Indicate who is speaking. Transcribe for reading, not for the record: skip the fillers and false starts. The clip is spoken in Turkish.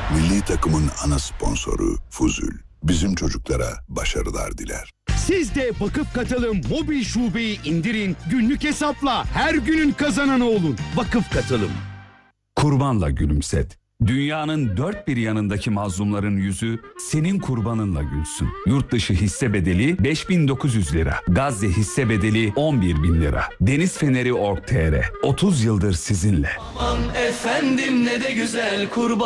Speaker 1: Milli takımın ana sponsoru Fuzul. Bizim çocuklara başarılar diler.
Speaker 2: Siz de Vakıf Katılım mobil şubeyi indirin, günlük hesapla her günün kazananı olun. Vakıf Katılım.
Speaker 3: Kurbanla gülümset. Dünyanın dört bir yanındaki mazlumların yüzü senin kurbanınla gülsün. Yurt dışı hisse bedeli 5.900 lira. Gazze hisse bedeli 11.000 lira. Deniz Feneri Org.tr 30 yıldır sizinle.
Speaker 4: Aman efendim ne de güzel kurban.